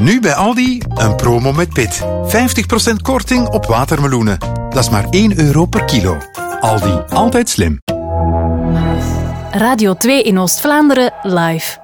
Nu bij Aldi een promo met pit. 50% korting op watermeloenen. Dat is maar €1 per kilo. Aldi, altijd slim. Radio 2 in Oost-Vlaanderen live.